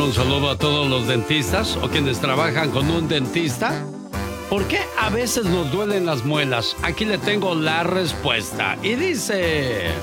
Un saludo a todos los dentistas o quienes trabajan con un dentista. ¿Por qué a veces nos duelen las muelas? Aquí le tengo la respuesta. Y dice...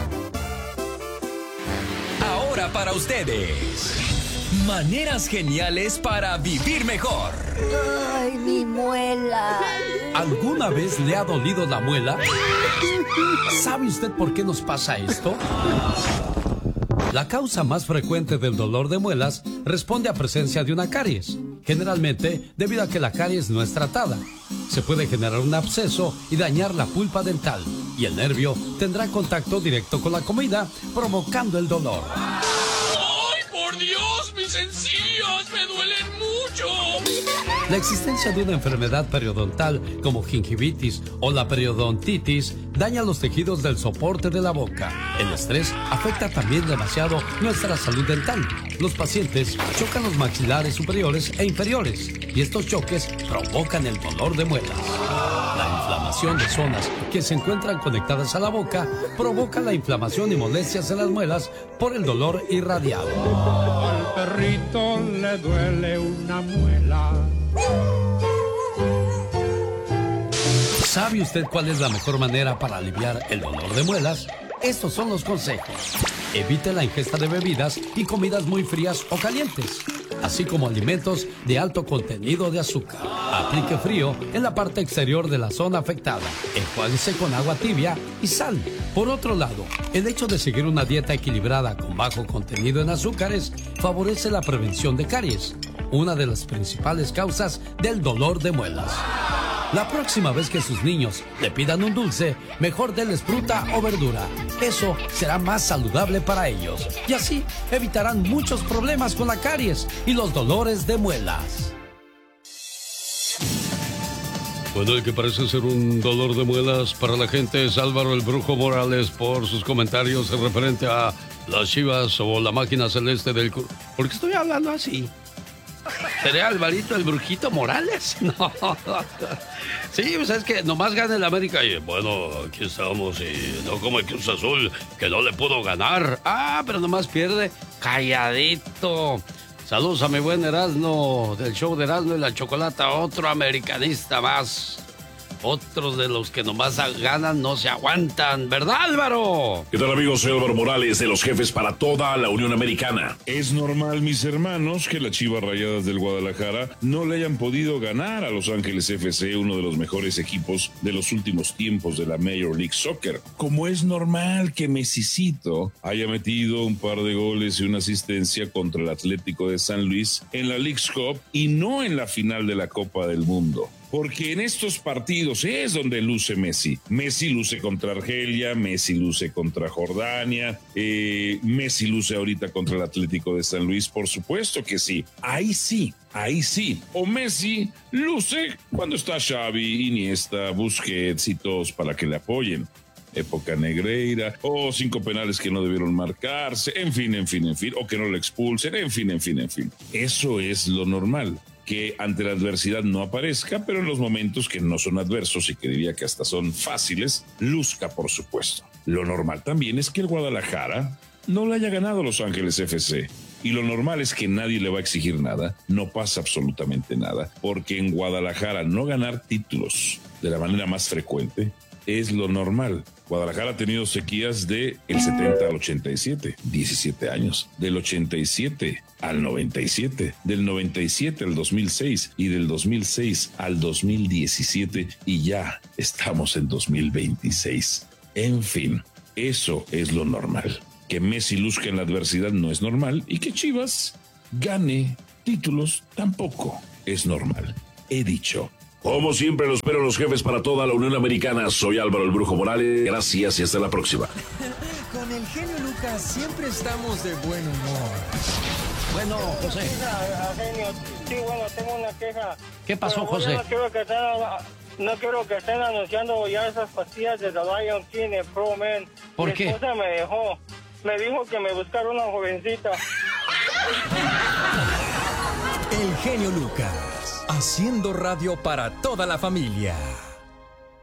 Ahora para ustedes, maneras geniales para vivir mejor. ¡Ay, mi muela! ¿Alguna vez le ha dolido la muela? ¿Sabe usted por qué nos pasa esto? La causa más frecuente del dolor de muelas responde a presencia de una caries, generalmente debido a que la caries no es tratada. Se puede generar un absceso y dañar la pulpa dental, y el nervio tendrá contacto directo con la comida, provocando el dolor. ¡Ay, por Dios! ¡Mis encías me duelen mucho! La existencia de una enfermedad periodontal como gingivitis o la periodontitis daña los tejidos del soporte de la boca. El estrés afecta también demasiado nuestra salud dental. Los pacientes chocan los maxilares superiores e inferiores y estos choques provocan el dolor de muelas. La inflamación de zonas que se encuentran conectadas a la boca provoca la inflamación y molestias en las muelas por el dolor irradiado. Al perrito le duele una muela. ¿Sabe usted cuál es la mejor manera para aliviar el dolor de muelas? Estos son los consejos. Evite la ingesta de bebidas y comidas muy frías o calientes, así como alimentos de alto contenido de azúcar. Aplique frío en la parte exterior de la zona afectada. Enjuáguese con agua tibia y sal. Por otro lado, el hecho de seguir una dieta equilibrada con bajo contenido en azúcares favorece la prevención de caries, una de las principales causas del dolor de muelas. La próxima vez que sus niños le pidan un dulce, mejor denles fruta o verdura. Eso será más saludable para ellos. Y así evitarán muchos problemas con la caries y los dolores de muelas. Bueno, el que parece ser un dolor de muelas para la gente es Álvaro el Brujo Morales por sus comentarios en referente a las Chivas o la máquina celeste del... ¿Por qué estoy hablando así? ¿Seré Alvarito el Brujito Morales? No. Sí, pues es que nomás gana el América y bueno, aquí estamos y no como el Cruz Azul, que no le pudo ganar. Ah, pero nomás pierde calladito. Saludos a mi buen Erasmo del show de Erasmo y la Chocolata, otro americanista más. Otros de los que nomás ganan no se aguantan, ¿verdad, Álvaro? ¿Qué tal, amigos? Soy Álvaro Morales, de los jefes para toda la Unión Americana. Es normal, mis hermanos, que las Chivas Rayadas del Guadalajara no le hayan podido ganar a Los Ángeles FC, uno de los mejores equipos de los últimos tiempos de la Major League Soccer. Como es normal que Messicito haya metido un par de goles y una asistencia contra el Atlético de San Luis en la League's Cup y no en la final de la Copa del Mundo. Porque en estos partidos es donde luce Messi. Messi luce contra Argelia, Messi luce contra Jordania, Messi luce ahorita contra el Atlético de San Luis, por supuesto que sí. Ahí sí. O Messi luce cuando está Xavi, Iniesta, Busquets y todos para que le apoyen. Época Negreira, o 5 penales que no debieron marcarse, en fin, o que no lo expulsen, en fin. Eso es lo normal. Que ante la adversidad no aparezca, pero en los momentos que no son adversos y que diría que hasta son fáciles, luzca, por supuesto. Lo normal también es que el Guadalajara no le haya ganado a Los Ángeles FC. Y lo normal es que nadie le va a exigir nada, no pasa absolutamente nada, porque en Guadalajara no ganar títulos de la manera más frecuente es lo normal. Guadalajara ha tenido sequías del 70 al 87, 17 años, del 87 al 97, del 97 al 2006 y del 2006 al 2017 y ya estamos en 2026. En fin, eso es lo normal. Que Messi luzca en la adversidad no es normal y que Chivas gane títulos tampoco es normal. He dicho. Como siempre, los espero los jefes para toda la Unión Americana. Soy Álvaro el Brujo Morales. Gracias y hasta la próxima. Con el genio Lucas siempre estamos de buen humor. Bueno, José. Genio, sí, bueno, tengo una queja. ¿Qué pasó, Pero, José? No quiero que estén anunciando ya esas pastillas de The Lion King en Pro Man. ¿Por qué? Mi esposa me dijo que me buscara una jovencita. El genio Lucas, haciendo radio para toda la familia.